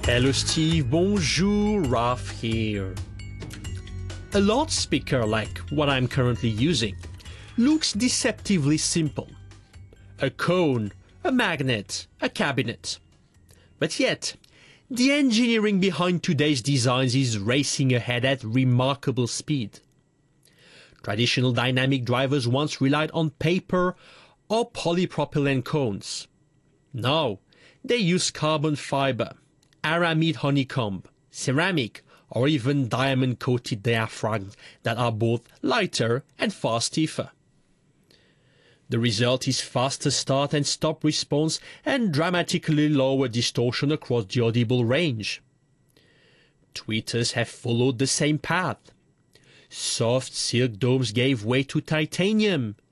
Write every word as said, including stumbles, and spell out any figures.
Hello Steve, bonjour, Ralph here. A loudspeaker like what I'm currently using looks deceptively simple. A cone, a magnet, a cabinet. But yet, the engineering behind today's designs is racing ahead at remarkable speed. Traditional dynamic drivers once relied on paper or polypropylene cones. Now, they use carbon fiber, aramid honeycomb, ceramic, or even diamond-coated diaphragms that are both lighter and far stiffer. The result is faster start and stop response and dramatically lower distortion across the audible range. Tweeters have followed the same path. Soft silk domes gave way to titanium,